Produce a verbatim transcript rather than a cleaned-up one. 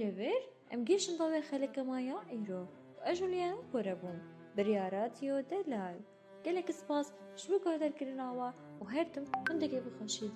لێڤێر ئەم گێشن بەوێ خەلەکەمایە ئەیرۆ ئەژولیان وەرە بووم بڕیاراتیۆ دەلال گەلێک سپاس ji bo guhdarkirinawa û her tim hindekê bixweşî.